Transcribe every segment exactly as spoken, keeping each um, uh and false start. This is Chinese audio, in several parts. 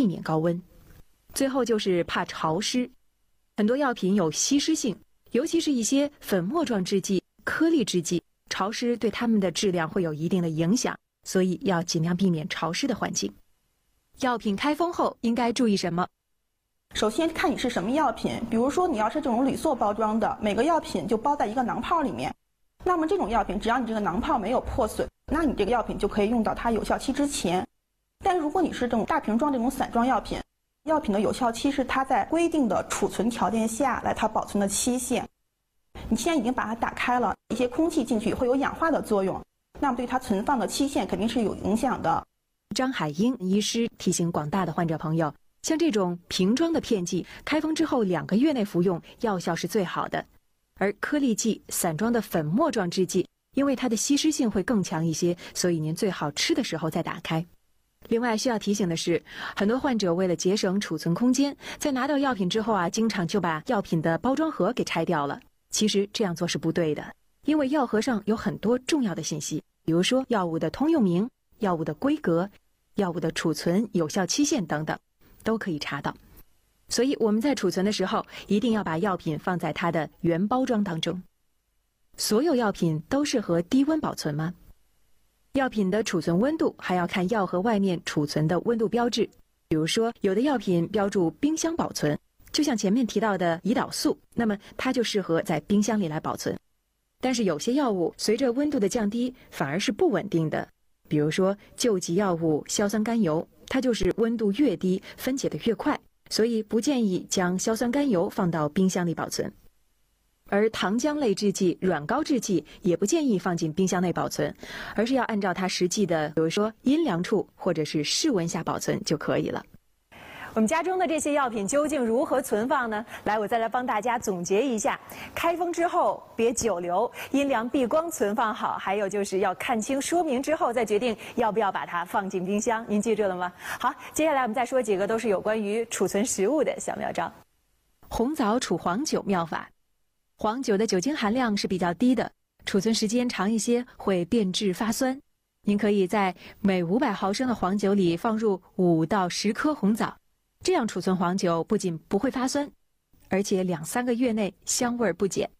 避免高温。最后就是怕潮湿，很多药品有吸湿性，尤其是一些粉末状制剂、颗粒制剂，潮湿对它们的质量会有一定的影响，所以要尽量避免潮湿的环境。药品开封后应该注意什么？ 首先看你是什么药品，比如说你要是这种铝塑包装的，每个药品就包在一个囊泡里面，那么这种药品只要你这个囊泡没有破损，那你这个药品就可以用到它有效期之前。但如果你是这种大瓶装这种散装药品，药品的有效期是它在规定的储存条件下来它保存的期限。你现在已经把它打开了，一些空气进去会有氧化的作用，那么对它存放的期限肯定是有影响的。 张海英医师提醒广大的患者朋友，像这种瓶装的片剂，开封之后两个月内服用，药效是最好的。而颗粒剂、散装的粉末状制剂，因为它的吸湿性会更强一些，所以您最好吃的时候再打开。另外需要提醒的是，很多患者为了节省储存空间，在拿到药品之后啊，经常就把药品的包装盒给拆掉了。其实这样做是不对的，因为药盒上有很多重要的信息，比如说药物的通用名、药物的规格、药物的储存有效期限等等，都可以查到。所以我们在储存的时候，一定要把药品放在它的原包装当中。所有药品都适合低温保存吗？药品的储存温度还要看药盒外面储存的温度标志，比如说有的药品标注冰箱保存，就像前面提到的胰岛素，那么它就适合在冰箱里来保存。但是有些药物随着温度的降低反而是不稳定的，比如说救急药物硝酸甘油，它就是温度越低分解的越快，所以不建议将硝酸甘油放到冰箱里保存。而糖浆类制剂、软膏制剂也不建议放进冰箱内保存，而是要按照它实际的，比如说阴凉处或者是室温下保存就可以了。我们家中的这些药品究竟如何存放呢？来，我再来帮大家总结一下：开封之后别久留，阴凉避光存放好，还有就是要看清说明之后再决定要不要把它放进冰箱。您记住了吗？好，接下来我们再说几个都是有关于储存食物的小妙招。红枣储黄酒妙法。黄酒的酒精含量是比较低的，储存时间长一些会变质发酸。您可以在每五百毫升的黄酒里放入五到十颗红枣，这样储存黄酒不仅不会发酸，而且两三个月内香味不减。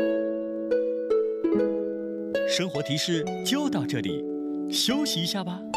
生活提示就到这里，休息一下吧。